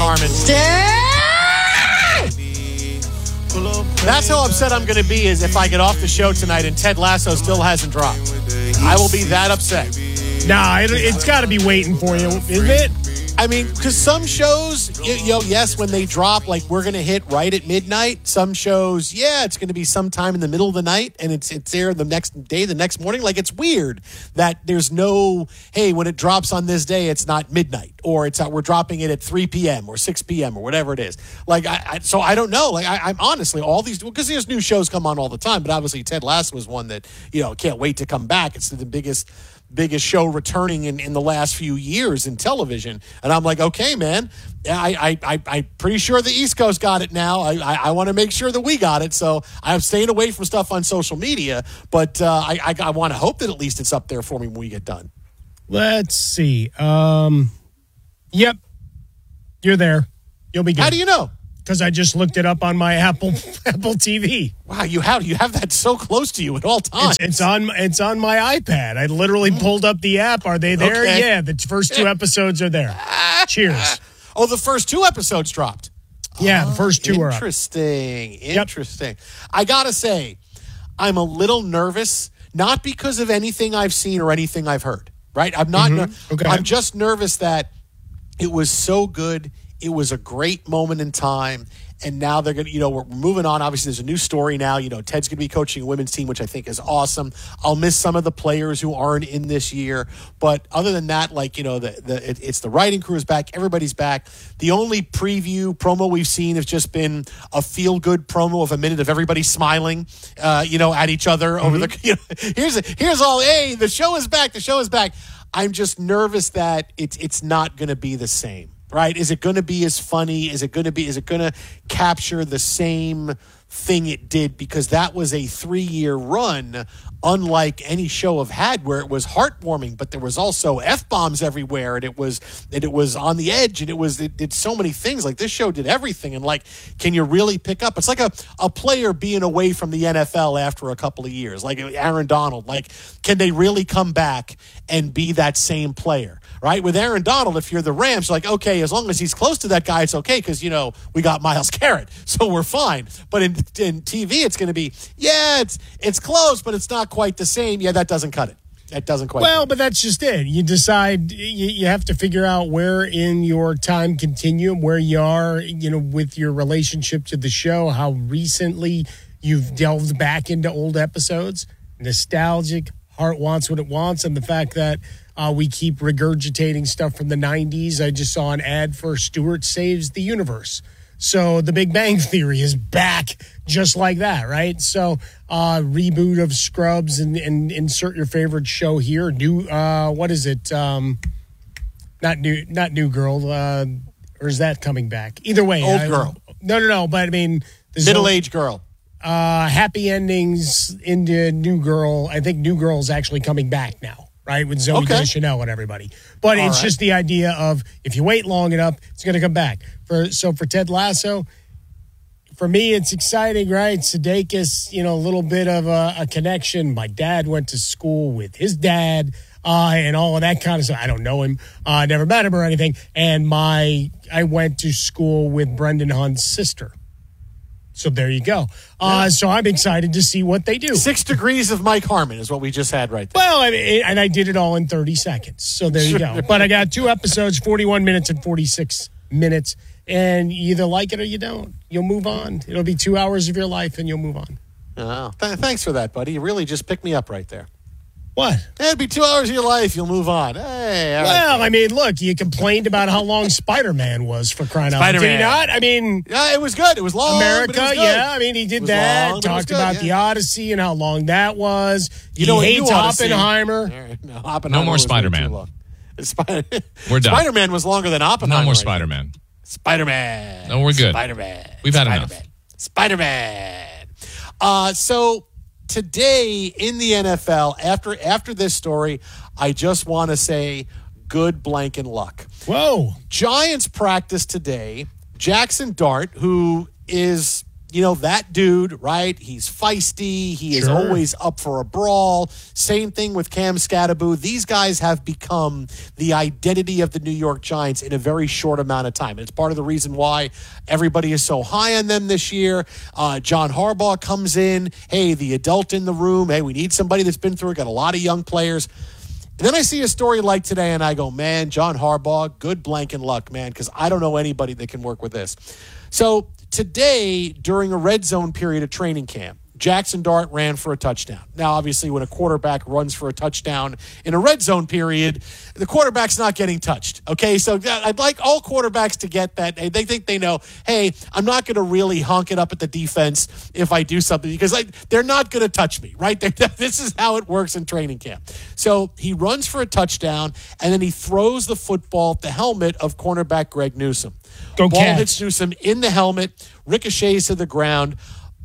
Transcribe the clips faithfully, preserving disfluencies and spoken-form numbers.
Harmon. That's how upset I'm going to be is if I get off the show tonight and Ted Lasso still hasn't dropped. I will be that upset. Nah, it, it's got to be waiting for you, isn't it? I mean, because some shows, you, you know, yes, when they drop, like we're going to hit right at midnight. Some shows, yeah, it's going to be sometime in the middle of the night, and it's it's there the next day, the next morning. Like, it's weird that there's no, hey, when it drops on this day, it's not midnight, or it's uh, we're dropping it at three p.m. or six p.m. or whatever it is. Like, I, I so I don't know. Like, I, I'm honestly, all these, because there's new shows come on all the time, but obviously Ted Lasso was one that, you know, can't wait to come back. It's the biggest biggest show returning in, in the last few years in television. And I'm like, okay, man, I, I, I, I'm pretty sure the East Coast got it now. I, I, I want to make sure that we got it. So I'm staying away from stuff on social media, but uh, I, I, I want to hope that at least it's up there for me when we get done. Let's see. Um, yep. You're there. You'll be good. How do you know? Because I just looked it up on my Apple Apple T V. Wow, you have you have that so close to you at all times. It's, it's on it's on my iPad. I literally pulled up the app. Are they there? Okay. Yeah, the first two episodes are there. Cheers. Oh, the first two episodes dropped. Yeah, the first two are up. Interesting. Interesting. Yep. I gotta say, I'm a little nervous, not because of anything I've seen or anything I've heard. Right? I'm not. Mm-hmm. ner- okay. I'm just nervous that it was so good. It was a great moment in time, and now they're going to, you know, we're moving on. Obviously, there's a new story now. You know, Ted's going to be coaching a women's team, which I think is awesome. I'll miss some of the players who aren't in this year, but other than that, like, you know, the the it, it's the writing crew is back. Everybody's back. The only preview promo we've seen has just been a feel-good promo of a minute of everybody smiling, uh, you know, at each other over mm-hmm. the. You know, here's a, here's all. Hey, the show is back. The show is back. I'm just nervous that it's it's not going to be the same. Right? Is it going to be as funny? Is it going to be, is it going to capture the same thing it did? Because that was a three-year run, unlike any show I've had, where it was heartwarming, but there was also F-bombs everywhere, and it was and it was on the edge, and it was it did so many things. Like, this show did everything, and like, can you really pick up? It's like a, a player being away from the N F L after a couple of years, like Aaron Donald. Like, can they really come back and be that same player? Right? With Aaron Donald, if you're the Rams, like, okay, as long as he's close to that guy, it's okay because, you know, we got Myles Garrett, so we're fine. But in in T V, it's going to be, yeah, it's it's close, but it's not quite the same. Yeah, that doesn't cut it. That doesn't quite Well, but that's just it. You decide, you, you have to figure out where in your time continuum, where you are, you know, with your relationship to the show, how recently you've delved back into old episodes. Nostalgic, heart wants what it wants, and the fact that Uh, we keep regurgitating stuff from the nineties. I just saw an ad for Stewart Saves the Universe. So the Big Bang Theory is back just like that, right? So uh, reboot of Scrubs and, and insert your favorite show here. New, uh, what is it? Um, not new, not New Girl. Uh, or is that coming back? Either way. Old I, Girl. No, no, no. But I mean, middle-aged girl. Uh, happy endings into New Girl. I think New Girl is actually coming back now. Right, with Zoe okay. Deschanel and everybody. But All it's right. just the idea of if you wait long enough, it's going to come back. For So for Ted Lasso, for me, it's exciting, right? Sudeikis, you know, a little bit of a, a connection. My dad went to school with his dad uh, and all of that kind of stuff. I don't know him. I uh, never met him or anything. And my I went to school with Brendan Hunt's sister. So there you go. Uh, so I'm excited to see what they do. Six degrees of Mike Harmon is what we just had right there. Well, I mean, and I did it all in thirty seconds. So there you go. But I got two episodes, forty-one minutes and forty-six minutes. And you either like it or you don't. You'll move on. It'll be two hours of your life and you'll move on. Oh, th- thanks for that, buddy. You really just picked me up right there. What? It'll be two hours of your life. You'll move on. Hey, all well, right. I mean, look, you complained about how long Spider-Man was for crying out loud. Spider-Man. Did you not? I mean, yeah, it was good. It was long. America, but it was good. yeah. I mean, he did that. Long, talked good, about yeah. the Odyssey and how long that was. You he know what hates you ought to see? Oppenheimer. No, Oppenheimer No more was way Spider-Man. too long. Spider- We're done. Spider-Man was longer than Oppenheimer. No more I think. Spider-Man. Spider-Man. No, we're good. Spider-Man. We've had Spider-Man. enough. Spider-Man. Uh, so today in the N F L, after after this story, I just want to say good blank and luck. Whoa. Giants practice today. Jackson Dart, who is, you know, that dude, right? He's feisty. He is Sure. always up for a brawl. Same thing with Cam Scatterbo. These guys have become the identity of the New York Giants in a very short amount of time. And it's part of the reason why everybody is so high on them this year. Uh, John Harbaugh comes in. Hey, the adult in the room. Hey, we need somebody that's been through it. Got a lot of young players. And then I see a story like today, and I go, man, John Harbaugh, good blank and luck, man, because I don't know anybody that can work with this. So today, during a red zone period of training camp, Jackson Dart ran for a touchdown. Now, obviously, when a quarterback runs for a touchdown in a red zone period, the quarterback's not getting touched, okay? So I'd like all quarterbacks to get that. They think they know, hey, I'm not going to really honk it up at the defense if I do something because I, they're not going to touch me, right? They, this is how it works in training camp. So he runs for a touchdown, and then he throws the football at the helmet of cornerback Greg Newsome. Go Ball Cats. hits Newsome in the helmet, ricochets to the ground.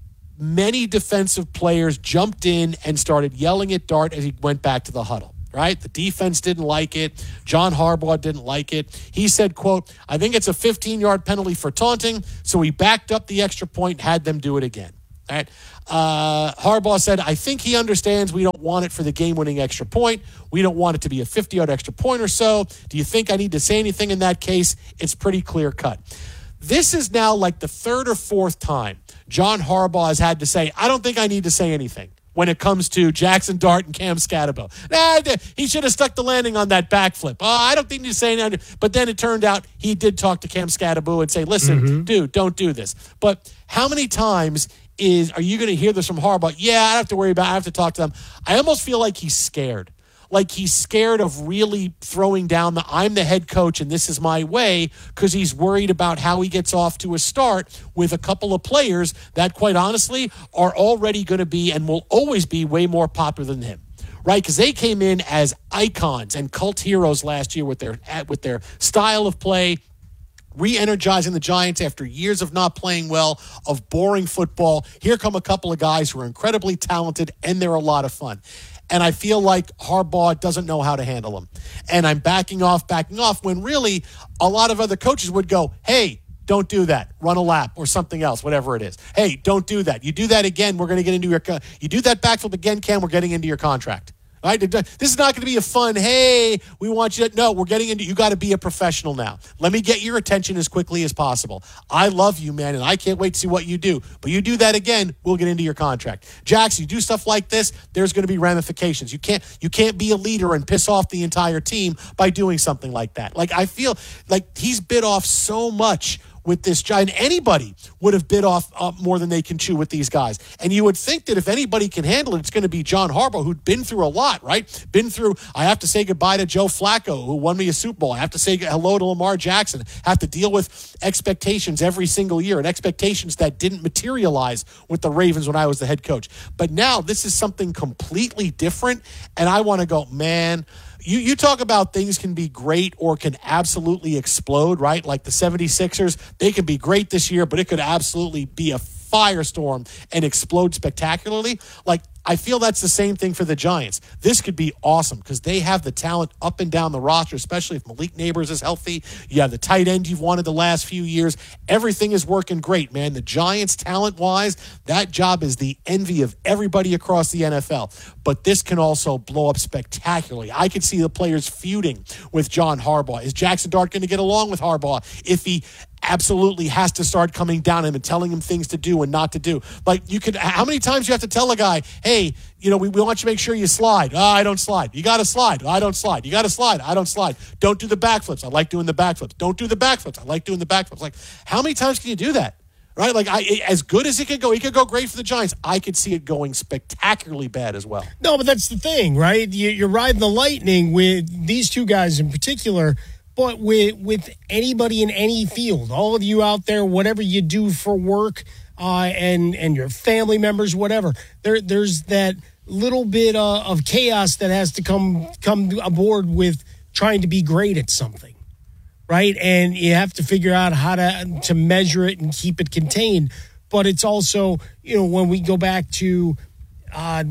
Many defensive players jumped in and started yelling at Dart as he went back to the huddle, right? The defense didn't like it. John Harbaugh didn't like it. He said, quote, I think it's a fifteen-yard penalty for taunting, so he backed up the extra point and had them do it again. All right. Uh, Harbaugh said, I think he understands we don't want it for the game-winning extra point. We don't want it to be a fifty-yard extra point or so. Do you think I need to say anything in that case? It's pretty clear-cut. This is now like the third or fourth time John Harbaugh has had to say, I don't think I need to say anything when it comes to Jackson Dart and Cam Scatterbo. Nah, he should have stuck the landing on that backflip. Oh, I don't think he's saying that. But then it turned out he did talk to Cam Scatterbo and say, listen, mm-hmm. dude, don't do this. But how many times is are you going to hear this from Harbaugh? Yeah, I don't have to worry about it. I have to talk to them. I almost feel like he's scared. Like he's scared of really throwing down the I'm the head coach and this is my way because he's worried about how he gets off to a start with a couple of players that, quite honestly, are already going to be and will always be way more popular than him. Right? Because they came in as icons and cult heroes last year with their with their style of play, re-energizing the Giants after years of not playing well, of boring football. Here come a couple of guys who are incredibly talented, and they're a lot of fun. And I feel like Harbaugh doesn't know how to handle them. And I'm backing off, backing off, when really a lot of other coaches would go, hey, don't do that. Run a lap or something else, whatever it is. Hey, don't do that. You do that again, we're going to get into your co- – you do that backflip again, Cam, we're getting into your contract. All right? This is not going to be a fun, hey, we want you to – no, we're getting into – you got to be a professional now. Let me get your attention as quickly as possible. I love you, man, and I can't wait to see what you do. But you do that again, we'll get into your contract. Jax, you do stuff like this, there's going to be ramifications. You can't you can't be a leader and piss off the entire team by doing something like that. Like, I feel like he's bit off so much with this giant. Anybody would have bit off uh, more than they can chew with these guys. And you would think that if anybody can handle it, it's going to be John Harbaugh, who'd been through a lot, right? Been through, I have to say goodbye to Joe Flacco, who won me a Super Bowl. I have to say hello to Lamar Jackson. I have to deal with expectations every single year and expectations that didn't materialize with the Ravens when I was the head coach. But now this is something completely different. And I want to go, man, You you talk about things can be great or can absolutely explode, right? Like the seventy-sixers, they can be great this year, but it could absolutely be a firestorm and explode spectacularly. Like, I feel that's the same thing for the Giants. This could be awesome because they have the talent up and down the roster, especially if Malik Neighbors is healthy. You have the tight end you've wanted the last few years. Everything is working great, man. The Giants, talent-wise, that job is the envy of everybody across the N F L. But this can also blow up spectacularly. I could see the players feuding with John Harbaugh. Is Jackson Dart going to get along with Harbaugh if he absolutely has to start coming down him and telling him things to do and not to do? Like, you could, how many times you have to tell a guy, hey, you know, we, we want you to make sure you slide. Oh, I don't slide. You got to slide. Oh, I don't slide. You got to slide. I don't slide. Don't do the backflips. I like doing the backflips. Don't do the backflips. I like doing the backflips. Like, how many times can you do that? Right? Like, I, as good as it could go, it could go great for the Giants. I could see it going spectacularly bad as well. No, but that's the thing, right? You, you're riding the lightning with these two guys in particular, but with with anybody in any field, all of you out there, whatever you do for work, uh, and and your family members, whatever, there there's that little bit uh, of chaos that has to come come aboard with trying to be great at something, right? And you have to figure out how to to measure it and keep it contained. But it's also, you know, when we go back to uh,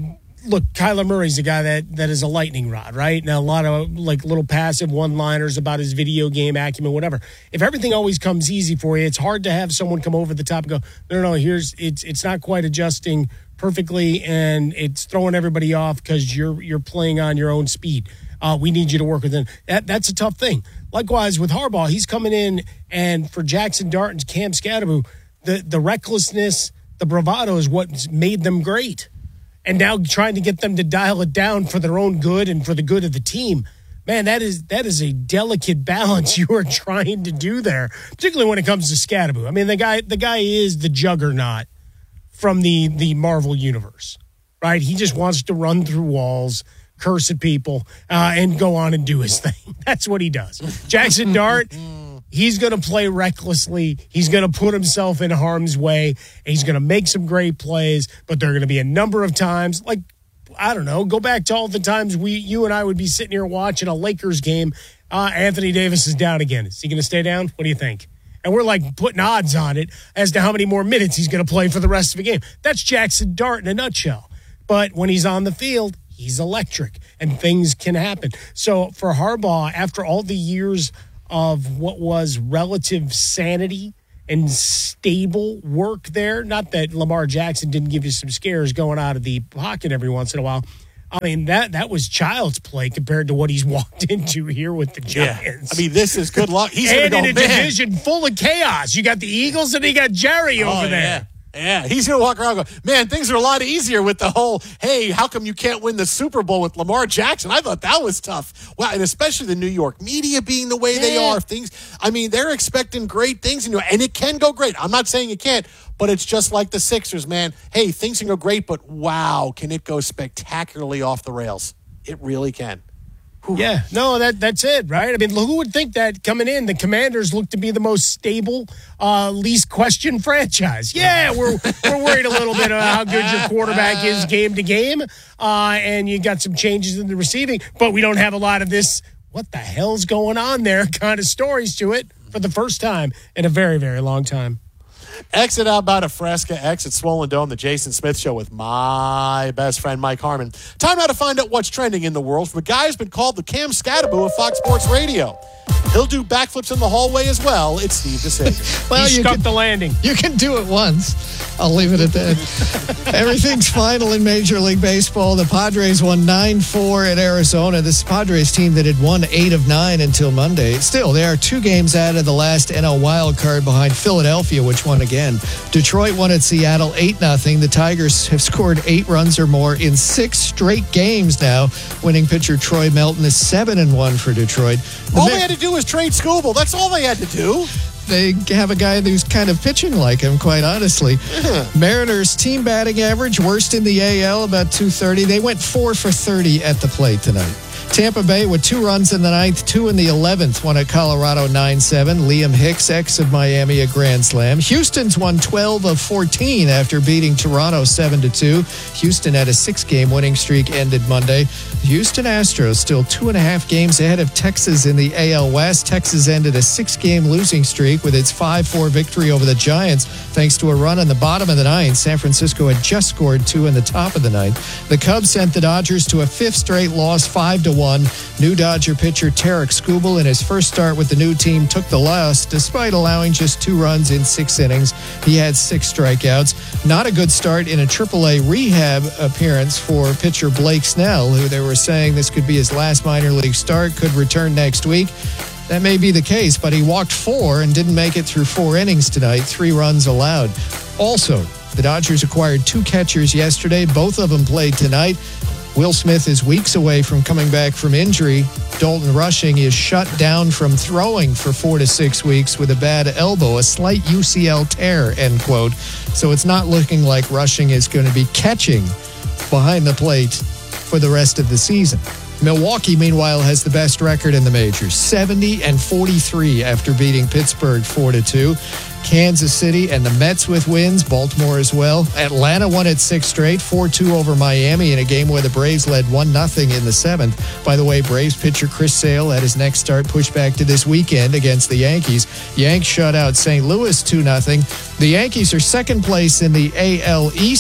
look, Kyler Murray's a guy that, that is a lightning rod, right? Now, a lot of like little passive one-liners about his video game acumen, whatever. If everything always comes easy for you, it's hard to have someone come over the top and go, no, no, no, here's it's it's not quite adjusting perfectly, and it's throwing everybody off because you're you're playing on your own speed. Uh, we need you to work with it. That that's a tough thing. Likewise with Harbaugh, he's coming in, and for Jackson Dart and Cam Scadaboo, the the recklessness, the bravado is what's made them great. And now trying to get them to dial it down for their own good and for the good of the team. Man, that is that is a delicate balance you are trying to do there, particularly when it comes to Scadaboo. I mean, the guy the guy is the juggernaut from the, the Marvel universe, right? He just wants to run through walls, curse at people, uh, and go on and do his thing. That's what he does. Jackson Dart, he's going to play recklessly. He's going to put himself in harm's way. He's going to make some great plays, but there are going to be a number of times, like, I don't know, go back to all the times we, you and I would be sitting here watching a Lakers game. Uh, Anthony Davis is down again. Is he going to stay down? What do you think? And we're like putting odds on it as to how many more minutes he's going to play for the rest of the game. That's Jackson Dart in a nutshell. But when he's on the field, he's electric, and things can happen. So for Harbaugh, after all the years of what was relative sanity and stable work there, not that Lamar Jackson didn't give you some scares going out of the pocket every once in a while. I mean, that that was child's play compared to what he's walked into here with the Giants. Yeah. I mean, this is good luck. He's and going to go, in a man. division full of chaos. You got the Eagles and you got Jerry oh, over there. Yeah. Yeah, he's going to walk around and go, man, things are a lot easier with the whole, hey, how come you can't win the Super Bowl with Lamar Jackson? I thought that was tough. Well, and especially the New York media being the way yeah. they are. Things, I mean, they're expecting great things, and it can go great. I'm not saying it can't, but it's just like the Sixers, man. Hey, things can go great, but wow, can it go spectacularly off the rails? It really can. Yeah, no, that that's it, right? I mean, who would think that coming in, the Commanders look to be the most stable, uh, least questioned franchise? Yeah, we're we're worried a little bit about how good your quarterback is game to game, uh, and you got some changes in the receiving, but we don't have a lot of this, what the hell's going on there kind of stories to it for the first time in a very, very long time. Exit out by the Fresca, exit Swollen Dome, the Jason Smith Show with my best friend, Mike Harmon. Time now to find out what's trending in the world from a guy who's been called the Cam Scadaboo of Fox Sports Radio. He'll do backflips in the hallway as well. It's Steve DeSager. well, he you stuck can, the landing. You can do it once. I'll leave it at that. Everything's final in Major League Baseball. The Padres won nine four at Arizona. This Padres team that had won eight of nine until Monday. Still, they are two games out of the last N L wild card behind Philadelphia, which won again. Detroit won at Seattle eight nothing. The Tigers have scored eight runs or more in six straight games now. Winning pitcher Troy Melton is seven and one for Detroit. The all Mar- they had to do was trade Skubal. That's all they had to do. They have a guy who's kind of pitching like him, quite honestly. Yeah. Mariners team batting average, worst in the A L, about two thirty. They went four for thirty at the plate tonight. Tampa Bay with two runs in the ninth, two in the eleventh, won at Colorado nine seven. Liam Hicks, ex of Miami, a grand slam. Houston's won twelve of fourteen after beating Toronto seven to two. Houston had a six-game winning streak ended Monday. The Houston Astros still two and a half games ahead of Texas in the A L West. Texas ended a six-game losing streak with its five four victory over the Giants thanks to a run in the bottom of the ninth. San Francisco had just scored two in the top of the ninth. The Cubs sent the Dodgers to a fifth straight loss, five to one. New Dodger pitcher Tarek Skubal in his first start with the new team took the loss despite allowing just two runs in six innings. He had six strikeouts. Not a good start in a triple A rehab appearance for pitcher Blake Snell, who they were saying this could be his last minor league start, could return next week. That may be the case, but he walked four and didn't make it through four innings tonight, three runs allowed. Also, the Dodgers acquired two catchers yesterday. Both of them played tonight. Will Smith is weeks away from coming back from injury. Dalton Rushing is shut down from throwing for four to six weeks with a bad elbow, a slight U C L tear, end quote. So it's not looking like Rushing is going to be catching behind the plate for the rest of the season. Milwaukee, meanwhile, has the best record in the majors, seventy and forty-three after beating Pittsburgh four to two. Kansas City and the Mets with wins, Baltimore as well. Atlanta won at six straight, four two over Miami in a game where the Braves led one nothing in the seventh. By the way, Braves pitcher Chris Sale had his next start pushed back to this weekend against the Yankees. Yanks shut out Saint Louis two nothing. The Yankees are second place in the A L East.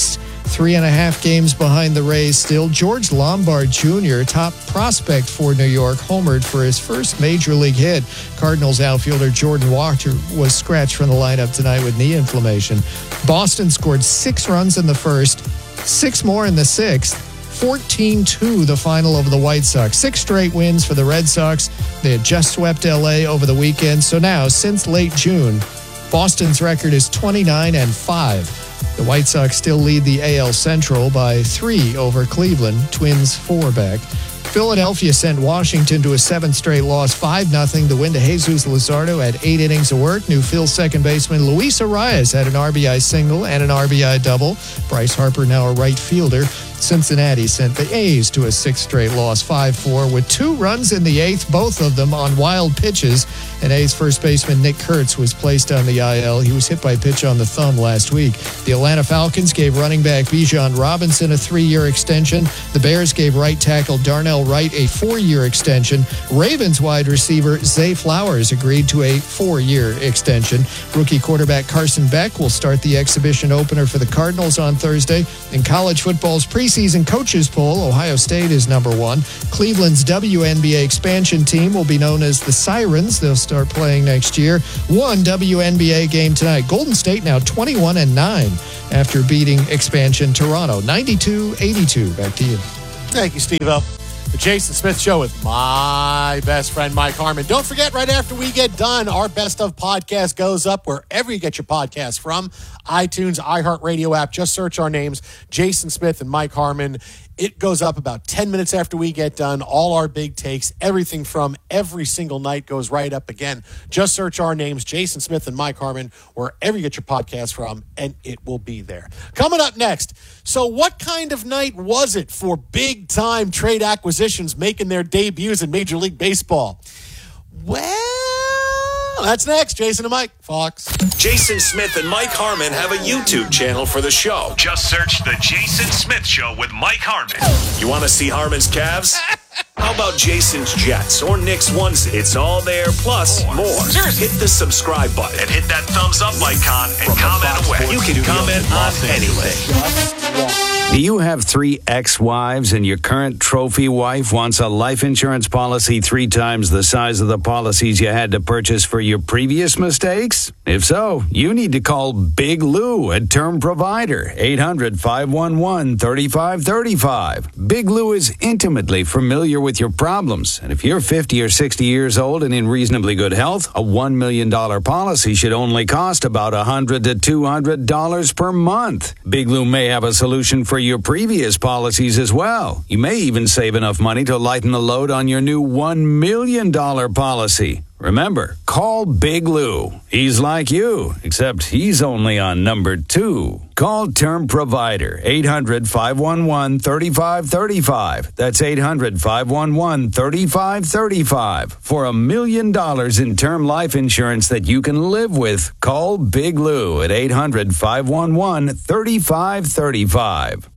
Three and a half games behind the Rays still. George Lombard Junior, top prospect for New York, homered for his first major league hit. Cardinals outfielder Jordan Walker was scratched from the lineup tonight with knee inflammation. Boston scored six runs in the first, six more in the sixth. fourteen two the final over the White Sox. Six straight wins for the Red Sox. They had just swept L A over the weekend. So now, since late June, Boston's record is twenty-nine and five. The White Sox still lead the A L Central by three over Cleveland. Twins four back. Philadelphia sent Washington to a seventh straight loss, five nothing. The win to Jesus Luzardo had eight innings of work. New Phil second baseman Luis Arias had an R B I single and an R B I double. Bryce Harper now a right fielder. Cincinnati sent the A's to a sixth straight loss, five four, with two runs in the eighth, both of them on wild pitches. And A's first baseman Nick Kurtz was placed on the I L. He was hit by a pitch on the thumb last week. The Atlanta Falcons gave running back Bijan Robinson a three-year extension. The Bears gave right tackle Darnell Wright a four-year extension. Ravens wide receiver Zay Flowers agreed to a four-year extension. Rookie quarterback Carson Beck will start the exhibition opener for the Cardinals on Thursday. In college football's preseason coaches poll, Ohio State is number one. Cleveland's W N B A expansion team will be known as the Sirens. They'll start playing next year. One W N B A game tonight. Golden State now twenty-one and nine after beating expansion Toronto ninety-two eighty-two. Back to you. Thank you, Steve-O. The Jason Smith Show with my best friend, Mike Harmon. Don't forget, right after we get done, our Best of podcast goes up wherever you get your podcast from. iTunes, iHeartRadio app. Just search our names, Jason Smith and Mike Harmon. It goes up about ten minutes after we get done. All our big takes, everything from every single night goes right up again. Just search our names, Jason Smith and Mike Harmon, wherever you get your podcast from, and it will be there. Coming up next, so what kind of night was it for big-time trade acquisitions making their debuts in Major League Baseball? Well, that's next. Jason and Mike, Fox. Jason Smith and Mike Harmon have a YouTube channel for the show. Just search The Jason Smith Show with Mike Harmon. You want to see Harmon's Cavs? How about Jason's Jets or Nick's ones? It's all there, plus more. Seriously. Hit the subscribe button And hit that thumbs up icon and From comment the Fox away. You can comment on anything. Do you have three ex-wives and your current trophy wife wants a life insurance policy three times the size of the policies you had to purchase for your previous mistakes? If so, you need to call Big Lou at Term Provider, eight hundred, five one one, three five three five. Big Lou is intimately familiar with your problems, and if you're fifty or sixty years old and in reasonably good health, a one million dollars policy should only cost about one hundred to two hundred dollars per month. Big Lou may have a solution for your previous policies as well. You may even save enough money to lighten the load on your new one million dollars policy. Remember, call Big Lou. He's like you, except he's only on number two. Call Term Provider, eight hundred, five one one, three five three five. That's eight hundred, five one one, three five three five. For a million dollars in term life insurance that you can live with, call Big Lou at eight hundred, five one one, three five three five.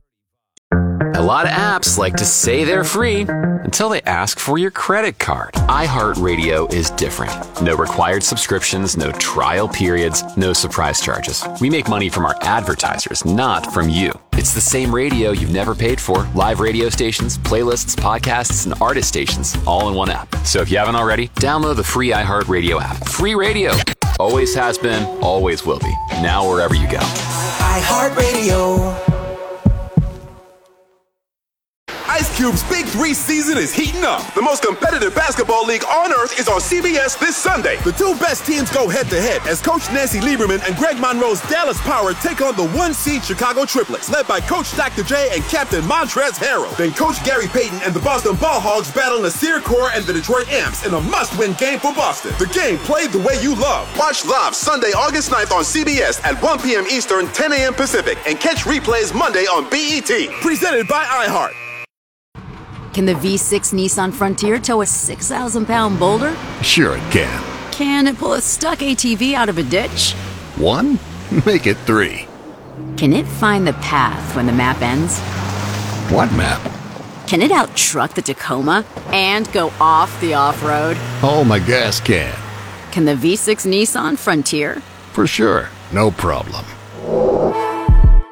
A lot of apps like to say they're free until they ask for your credit card. iHeartRadio is different. No required subscriptions, no trial periods, no surprise charges. We make money from our advertisers, not from you. It's the same radio you've never paid for. Live radio stations, playlists, podcasts, and artist stations, all in one app. So if you haven't already, download the free iHeartRadio app. Free radio. Always has been, always will be. Now wherever you go. iHeartRadio. Ice Cube's Big Three season is heating up. The most competitive basketball league on earth is on C B S this Sunday. The two best teams go head-to-head as Coach Nancy Lieberman and Greg Monroe's Dallas Power take on the one-seed Chicago Triplets, led by Coach Doctor J and Captain Montrezl Harrell. Then Coach Gary Payton and the Boston Ball Hogs battle Nasir Kaur and the Detroit Imps in a must-win game for Boston. The game played the way you love. Watch live Sunday, August ninth on C B S at one p.m. Eastern, ten a.m. Pacific, and catch replays Monday on B E T. Presented by iHeart. Can the V six Nissan Frontier tow a six thousand pound boulder? Sure it can. Can it pull a stuck A T V out of a ditch? One? Make it three. Can it find the path when the map ends? What map? Can it out-truck the Tacoma and go off the off-road? Oh, my gas can. Can the V six Nissan Frontier? For sure. No problem.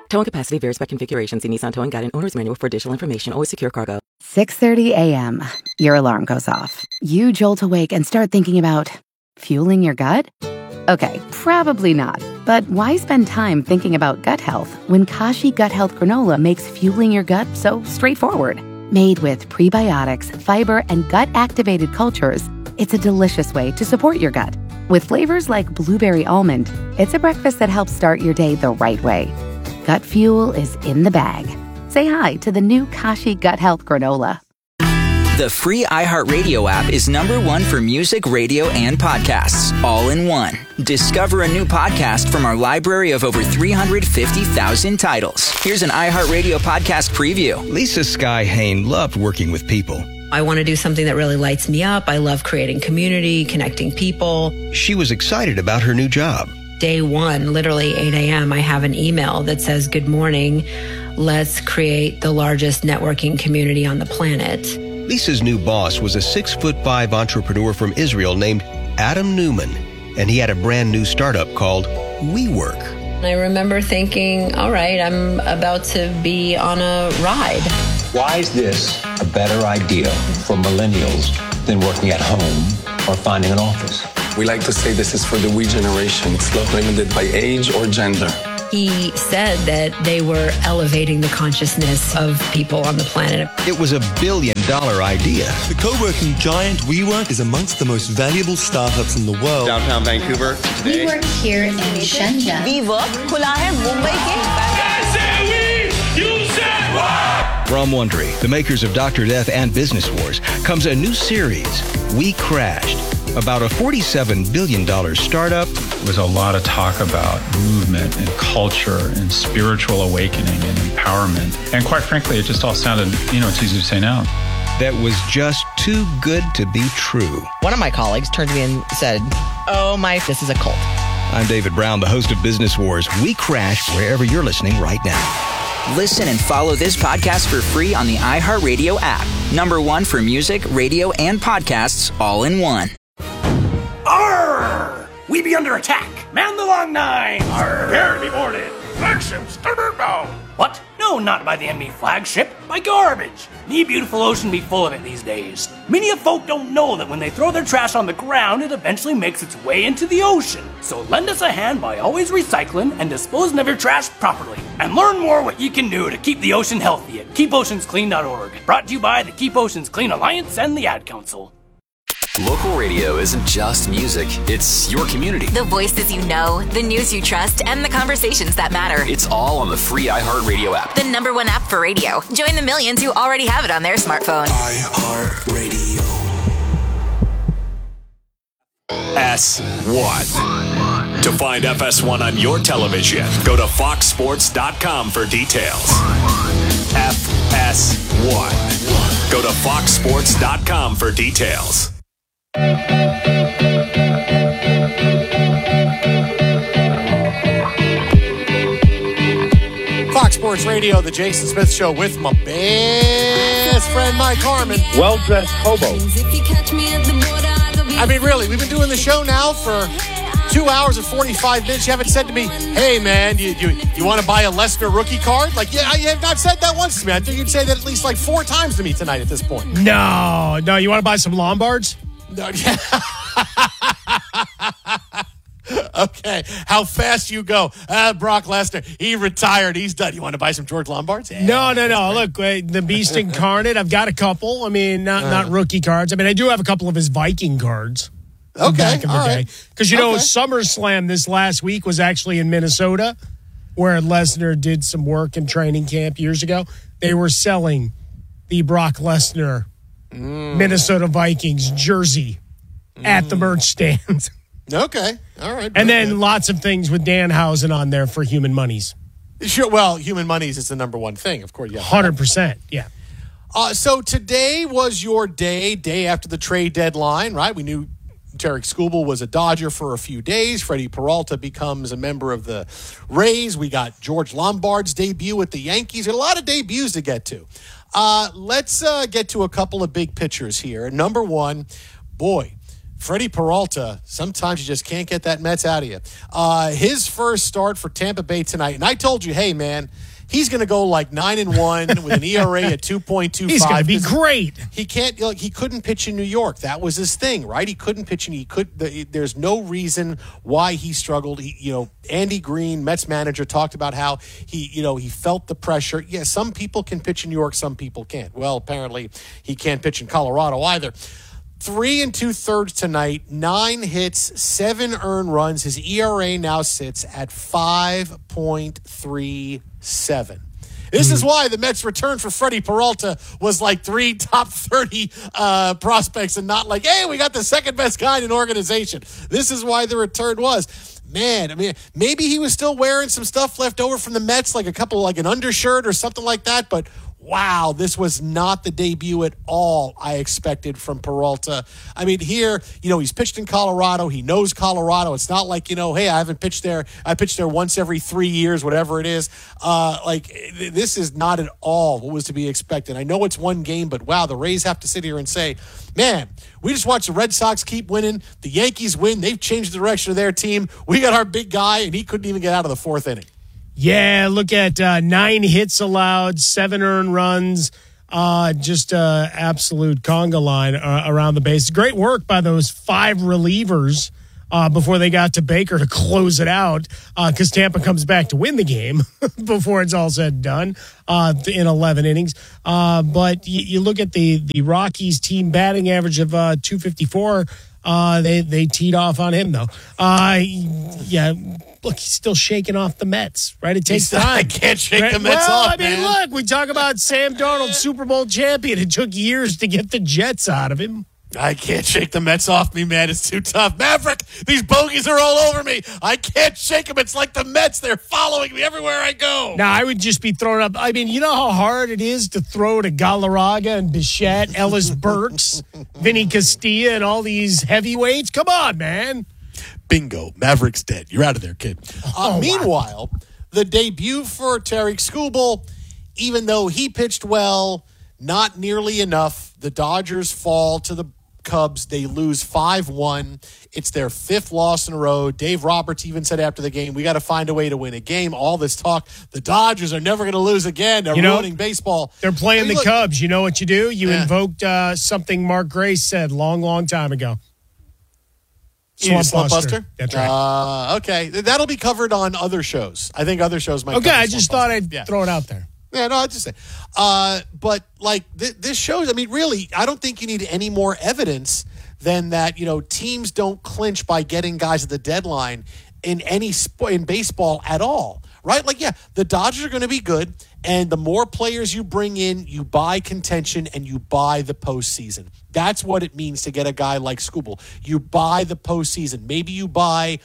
Towing capacity varies by configuration. See Nissan Towing Guide and Owner's Manual for additional information. Always secure cargo. six thirty a.m. Your alarm goes off. You jolt awake and start thinking about fueling your gut? Okay, probably not. But why spend time thinking about gut health when Kashi Gut Health Granola makes fueling your gut so straightforward? Made with prebiotics, fiber, and gut-activated cultures, it's a delicious way to support your gut. With flavors like blueberry almond, it's a breakfast that helps start your day the right way. Gut fuel is in the bag. Say hi to the new Kashi Gut Health Granola. The free iHeartRadio app is number one for music, radio, and podcasts, all in one. Discover a new podcast from our library of over three hundred fifty thousand titles. Here's an iHeartRadio podcast preview. Lisa Sky Hain loved working with people. I want to do something that really lights me up. I love creating community, connecting people. She was excited about her new job. Day one, literally eight a.m., I have an email that says, "Good morning. Let's create the largest networking community on the planet." Lisa's new boss was a six foot five entrepreneur from Israel named Adam Newman, and he had a brand new startup called WeWork. I remember thinking, all right, I'm about to be on a ride. Why is this a better idea for millennials than working at home or finding an office? We like to say this is for the we generation. It's not limited by age or gender. He said that they were elevating the consciousness of people on the planet. It was a billion dollar idea. The co-working giant WeWork is amongst the most valuable startups in the world. Downtown Vancouver. We work here in Shenzhen. WeWork खुला है मुंबई के. From Wondery, the makers of Doctor Death and Business Wars, comes a new series, We Crashed, about a forty-seven billion dollars startup. There was a lot of talk about movement and culture and spiritual awakening and empowerment. And quite frankly, it just all sounded, you know, it's easy to say now. That was just too good to be true. One of my colleagues turned to me and said, "Oh my, this is a cult." I'm David Brown, the host of Business Wars. We Crash wherever you're listening right now. Listen and follow this podcast for free on the iHeartRadio app. Number one for music, radio, and podcasts, all in one. Arr! We be under attack. Man the long nine. Arr! Prepare to be boarded. Flagship starboard bow. What? No, not by the enemy flagship. By garbage. Me beautiful ocean be full of it these days. Many of folk don't know that when they throw their trash on the ground, it eventually makes its way into the ocean. So lend us a hand by always recycling and disposing of your trash properly. And learn more what you can do to keep the ocean healthy at keep oceans clean dot org. Brought to you by the Keep Oceans Clean Alliance and the Ad Council. Local radio isn't just music, it's your community. The voices you know, the news you trust, and the conversations that matter. It's all on the free iHeartRadio app. The number one app for radio. Join the millions who already have it on their smartphone. iHeartRadio. S one. To find F S one on your television, go to fox sports dot com for details. F S one. Go to fox sports dot com for details. Fox Sports Radio, the Jason Smith Show with my best friend Mike Harmon. Well-dressed hobo. I mean, really, we've been doing the show now for two hours and forty-five minutes. You haven't said to me, "Hey, man, you you, you want to buy a Lesnar rookie card?" Like, yeah, you have not said that once to me. I think you'd say that at least like four times to me tonight at this point. No, no, you want to buy some Lombards? No, yeah. Okay, how fast you go. Uh, Brock Lesnar, he retired. He's done. You want to buy some George Lombards? Yeah, no, no, no. Look, uh, the Beast Incarnate, I've got a couple. I mean, not, uh, not rookie cards. I mean, I do have a couple of his Viking cards. Okay, back in the all day. right. Because, you know, Okay. SummerSlam this last week was actually in Minnesota, where Lesnar did some work in training camp years ago. They were selling the Brock Lesnar Mm. Minnesota Vikings jersey at the merch stand. Okay, all right. And then lots of things with Danhausen on there for Human Monies. Sure. Well, Human Monies is the number one thing, of course. Yeah, one hundred percent. Yeah. Uh, so today was your day, day after the trade deadline, right? We knew Tarek Skubal was a Dodger for a few days. Freddie Peralta becomes a member of the Rays. We got George Lombard's debut with the Yankees. A lot of debuts to get to. Uh, let's uh, get to a couple of big pitchers here. Number one, boy, Freddie Peralta, sometimes you just can't get that Mets out of you. Uh, his first start for Tampa Bay tonight, and I told you, hey, man, he's going to go like nine and one with an E R A at two point two five. He's going to be great. He can't. Like, he couldn't pitch in New York. That was his thing, right? He couldn't pitch in. He could. The, there's no reason why he struggled. He, you know, Andy Green, Mets manager, talked about how he, you know, he felt the pressure. Yeah, some people can pitch in New York, some people can't. Well, apparently he can't pitch in Colorado either. Three and two thirds tonight, nine hits, seven earned runs. His E R A now sits at five point three seven. This is why the Mets' return for Freddie Peralta was like three top thirty uh, prospects and not like, hey, we got the second best guy in an organization. This is why the return was. Man, I mean, maybe he was still wearing some stuff left over from the Mets, like a couple, like an undershirt or something like that, but wow, this was not the debut at all I expected from Peralta. I mean, here, you know, he's pitched in Colorado. He knows Colorado. It's not like, you know, hey, I haven't pitched there. I pitched there once every three years, whatever it is. Uh, like, this is not at all what was to be expected. I know it's one game, but wow, the Rays have to sit here and say, man, we just watched the Red Sox keep winning. The Yankees win. They've changed the direction of their team. We got our big guy, and he couldn't even get out of the fourth inning. Yeah, look at uh, nine hits allowed, seven earned runs, uh, just uh, absolute conga line uh, around the base. Great work by those five relievers uh, before they got to Baker to close it out because uh, Tampa comes back to win the game before it's all said and done uh, in eleven innings. Uh, but you, you look at the, the Rockies team batting average of uh, two fifty-four. Uh, they, they teed off on him, though. Uh, yeah. Look, he's still shaking off the Mets, right? It takes He's, time. I can't shake right? the Mets well, off, I mean, man. look, we talk about Sam Darnold, Super Bowl champion. It took years to get the Jets out of him. I can't shake the Mets off me, man. It's too tough. Maverick, these bogeys are all over me. I can't shake them. It's like the Mets. They're following me everywhere I go. Now, I would just be throwing up. I mean, you know how hard it is to throw to Galarraga and Bichette, Ellis Burks, Vinny Castilla, and all these heavyweights? Come on, man. Bingo. Maverick's dead. You're out of there, kid. Oh, uh, meanwhile, wow. the debut for Tarik Skubal, even though he pitched well, not nearly enough. The Dodgers fall to the Cubs. They lose five one. It's their fifth loss in a row. Dave Roberts even said after the game, we got to find a way to win a game. All this talk, the Dodgers are never going to lose again. They're you know, ruining baseball. They're playing I mean, the look, Cubs. You know what you do? You yeah. invoked uh, something Mark Grace said long, long time ago. Slump, Slump Buster? That's right. Uh, okay. That'll be covered on other shows. I think other shows might Okay, I Slump just thought Buster. I'd yeah. throw it out there. Yeah, no, I just say. Uh, but, like, th- this shows, I mean, really, I don't think you need any more evidence than that, you know, teams don't clinch by getting guys at the deadline in any sport, in baseball at all, right? Like, yeah, the Dodgers are going to be good, and the more players you bring in, you buy contention and you buy the postseason. That's what it means to get a guy like Skubal. You buy the postseason. Maybe you buy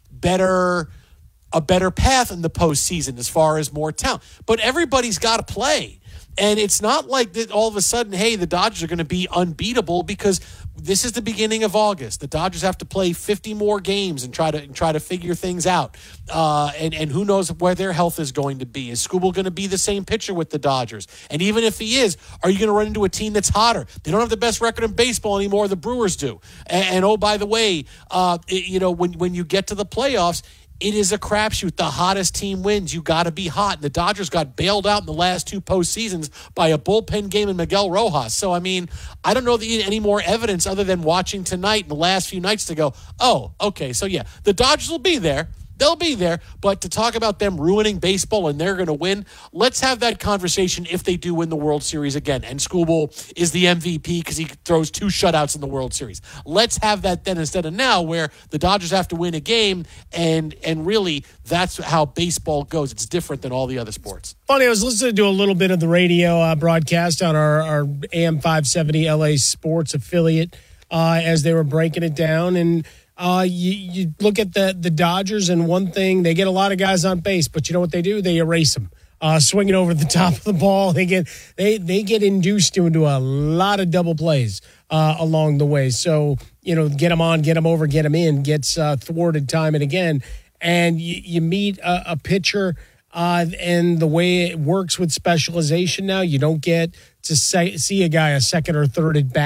better a better path in the postseason as far as more talent. But everybody's got to play. And it's not like that all of a sudden, hey, the Dodgers are going to be unbeatable because this is the beginning of August. The Dodgers have to play fifty more games and try to and try to figure things out. Uh, and, and who knows where their health is going to be. Is Skubal going to be the same pitcher with the Dodgers? And even if he is, are you going to run into a team that's hotter? They don't have the best record in baseball anymore. The Brewers do. And, and oh, by the way, uh, it, you know, when when you get to the playoffs, it is a crapshoot. The hottest team wins. You got to be hot. And the Dodgers got bailed out in the last two postseasons by a bullpen game in Miguel Rojas. So, I mean, I don't know that you need any more evidence other than watching tonight and the last few nights to go, oh, okay, so yeah, the Dodgers will be there. They'll be there, but to talk about them ruining baseball and they're going to win, let's have that conversation if they do win the World Series again. And Skubal is the M V P because he throws two shutouts in the World Series. Let's have that then instead of now where the Dodgers have to win a game, and and really that's how baseball goes. It's different than all the other sports. Funny, I was listening to a little bit of the radio uh, broadcast on our, our A M five seventy L A Sports affiliate uh, as they were breaking it down, and Uh, you, you look at the, the Dodgers, and one thing, they get a lot of guys on base, but you know what they do? They erase them. Uh, swinging over the top of the ball, they get they they get induced into a lot of double plays uh, along the way. So, you know, get them on, get them over, get them in, gets uh, thwarted time and again. And you, you meet a, a pitcher, uh, and the way it works with specialization now, you don't get to say, see a guy a second or third at bat.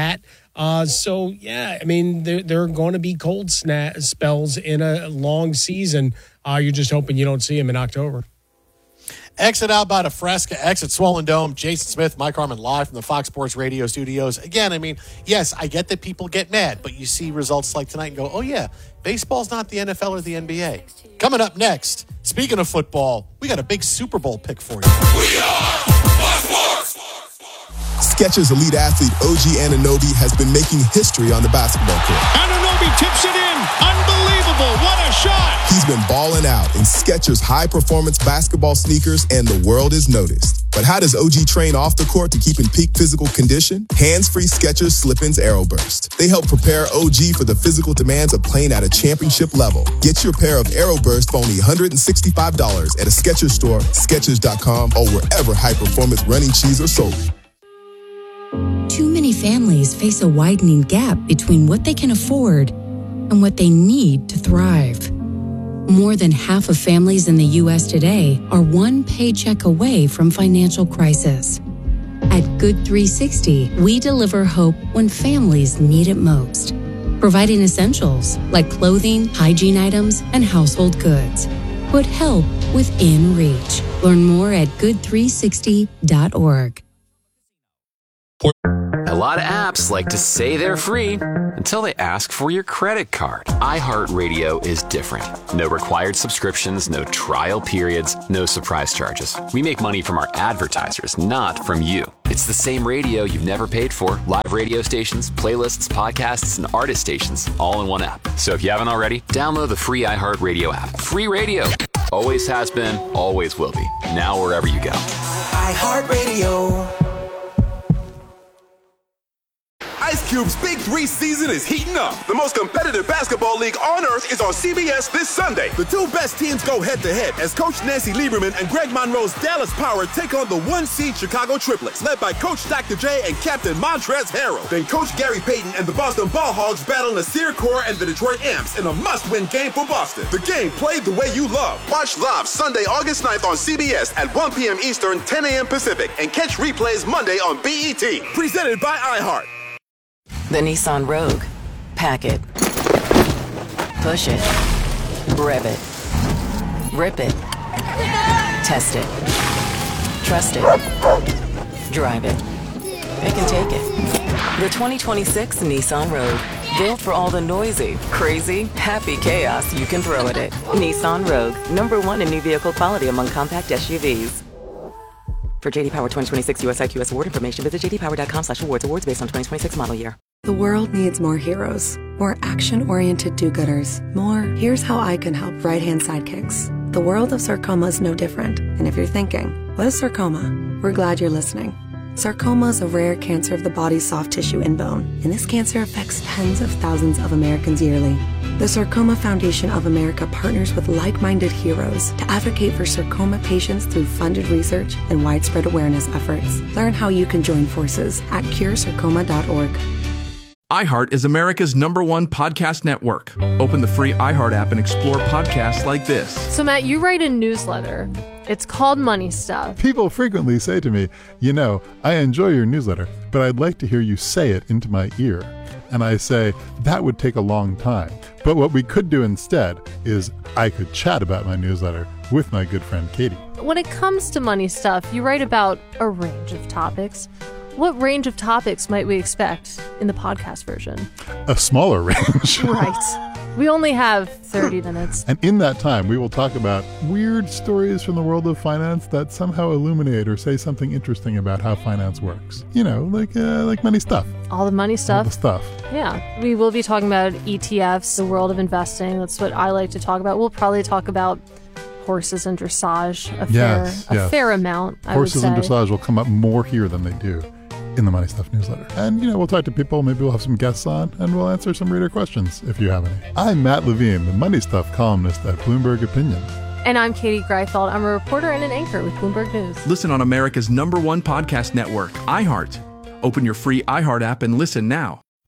Uh, so, yeah, I mean, there, there are going to be cold sna- spells in a long season. Uh, you're just hoping you don't see them in October. Exit out by the Fresca, exit Swollen Dome. Jason Smith, Mike Harmon, live from the Fox Sports Radio studios. Again, I mean, yes, I get that people get mad, but you see results like tonight and go, oh, yeah, baseball's not the N F L or the N B A. Coming up next, speaking of football, we got a big Super Bowl pick for you. We are Fox Sports. Skechers elite athlete O G Anunoby has been making history on the basketball court. Anunoby tips it in. Unbelievable. What a shot. He's been balling out in Skechers high-performance basketball sneakers, and the world is noticed. But how does O G train off the court to keep in peak physical condition? Hands-free Skechers Slip-ins Aeroburst. They help prepare O G for the physical demands of playing at a championship level. Get your pair of Aeroburst for only one hundred sixty-five dollars at a Skechers store, Skechers dot com, or wherever high-performance running shoes are sold. Too many families face a widening gap between what they can afford and what they need to thrive. More than half of families in the U S today are one paycheck away from financial crisis. At Good three sixty, we deliver hope when families need it most, providing essentials like clothing, hygiene items, and household goods. Put help within reach. Learn more at good three sixty dot org. A lot of apps like to say they're free until they ask for your credit card. iHeartRadio is different. No required subscriptions, no trial periods, no surprise charges. We make money from our advertisers, not from you. It's the same radio you've never paid for. Live radio stations, playlists, podcasts, and artist stations, all in one app. So if you haven't already, download the free iHeartRadio app. Free radio. Always has been, always will be. Now wherever you go. iHeartRadio. Ice Cube's Big Three season is heating up. The most competitive basketball league on earth is on C B S this Sunday. The two best teams go head-to-head as Coach Nancy Lieberman and Greg Monroe's Dallas Power take on the one-seed Chicago Triplets, led by Coach Doctor J and Captain Montrezl Harrell. Then Coach Gary Payton and the Boston Ball Hogs battle Nasir Kaur and the Detroit Amps in a must-win game for Boston. The game played the way you love. Watch live Sunday, August ninth on C B S at one p.m. Eastern, ten a.m. Pacific, and catch replays Monday on B E T. Presented by iHeart. The Nissan Rogue. Pack it. Push it. Rev it. Rip it. Test it. Trust it. Drive it. It can take it. The twenty twenty-six Nissan Rogue. Built for all the noisy, crazy, happy chaos you can throw at it. Nissan Rogue. Number one in new vehicle quality among compact S U Vs. For J D Power twenty twenty-six U S I Q S award information, visit j d power dot com slash awards. Awards based on twenty twenty-six model year. The world needs more heroes, more action-oriented do-gooders, more here's how I can help right-hand sidekicks. The world of sarcoma is no different. And if you're thinking, what is sarcoma? We're glad you're listening. Sarcoma is a rare cancer of the body's soft tissue and bone, and this cancer affects tens of thousands of Americans yearly. The Sarcoma Foundation of America partners with like-minded heroes to advocate for sarcoma patients through funded research and widespread awareness efforts. Learn how you can join forces at cure sarcoma dot org. iHeart is America's number one podcast network. Open the free iHeart app and explore podcasts like this. So, Matt, you write a newsletter. It's called Money Stuff. People frequently say to me, you know, I enjoy your newsletter, but I'd like to hear you say it into my ear. And I say, that would take a long time. But what we could do instead is I could chat about my newsletter with my good friend Katie. When it comes to Money Stuff, you write about a range of topics. What range of topics might we expect in the podcast version? A smaller range. Right. We only have thirty minutes. And in that time, we will talk about weird stories from the world of finance that somehow illuminate or say something interesting about how finance works. You know, like uh, like money stuff. All the money stuff. All the stuff. Yeah. We will be talking about E T Fs, the world of investing. That's what I like to talk about. We'll probably talk about horses and dressage a yes, fair, yes. a fair amount, I Horses would say. and dressage will come up more here than they do in the Money Stuff newsletter. And, you know, we'll talk to people, maybe we'll have some guests on, and we'll answer some reader questions if you have any. I'm Matt Levine, the Money Stuff columnist at Bloomberg Opinion. And I'm Katie Greifeld. I'm a reporter and an anchor with Bloomberg News. Listen on America's number one podcast network, iHeart. Open your free iHeart app and listen now.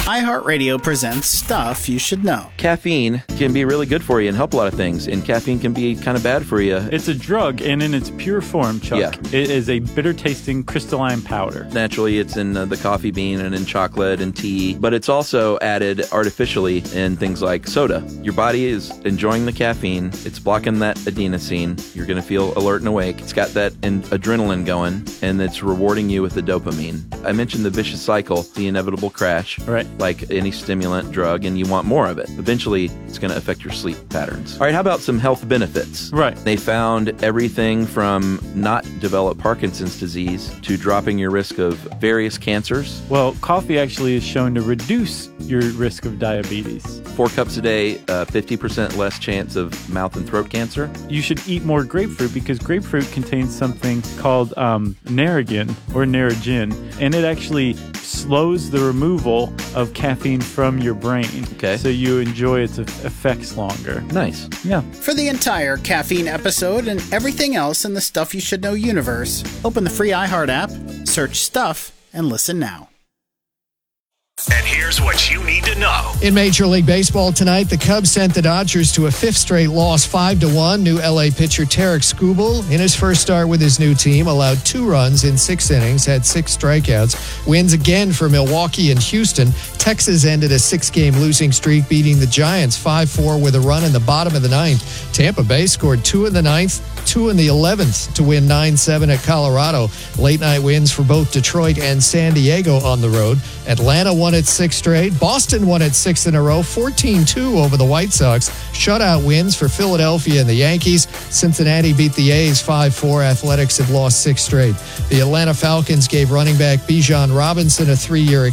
iHeartRadio presents Stuff You Should Know. Caffeine can be really good for you and help a lot of things, and caffeine can be kind of bad for you. It's a drug, and in its pure form, Chuck, yeah. it is a bitter-tasting crystalline powder. Naturally, it's in uh, the coffee bean and in chocolate and tea, but it's also added artificially in things like soda. Your body is enjoying the caffeine. It's blocking that adenosine. You're going to feel alert and awake. It's got that in- adrenaline going, and it's rewarding you with the dopamine. I mentioned the vicious cycle, the inevitable crash, right? Like any stimulant drug, and you want more of it. Eventually, it's going to affect your sleep patterns. All right, how about some health benefits? Right. They found everything from not develop Parkinson's disease to dropping your risk of various cancers. Well, coffee actually is shown to reduce your risk of diabetes. Four cups a day, uh, fifty percent less chance of mouth and throat cancer. You should eat more grapefruit because grapefruit contains something called um, Narragin or Narragin, and it actually slows the removal of caffeine from your brain. Okay. So you enjoy its effects longer. Nice. Yeah. For the entire caffeine episode and everything else in the Stuff You Should Know universe, open the free iHeart app, search Stuff, and listen now. And here's what you need to know. In Major League Baseball tonight, the Cubs sent the Dodgers to a fifth straight loss, five to one. New L A pitcher Tarek Skubal, in his first start with his new team, allowed two runs in six innings, had six strikeouts. Wins again for Milwaukee and Houston. Texas ended a six-game losing streak, beating the Giants five four with a run in the bottom of the ninth. Tampa Bay scored two in the ninth, two in the eleventh to win nine seven at Colorado. Late-night wins for both Detroit and San Diego on the road. Atlanta won its sixth straight. Boston won its sixth in a row, fourteen two over the White Sox. Shutout wins for Philadelphia and the Yankees. Cincinnati beat the A's five four. Athletics have lost six straight. The Atlanta Falcons gave running back Bijan Robinson a three-year